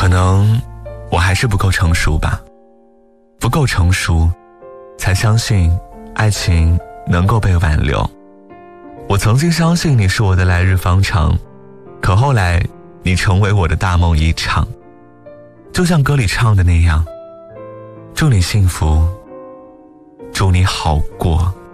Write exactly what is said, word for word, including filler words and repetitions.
可能我还是不够成熟吧，不够成熟，才相信爱情能够被挽留。我曾经相信你是我的来日方长，可后来你成为我的大梦一场。就像歌里唱的那样，祝你幸福，祝你好过。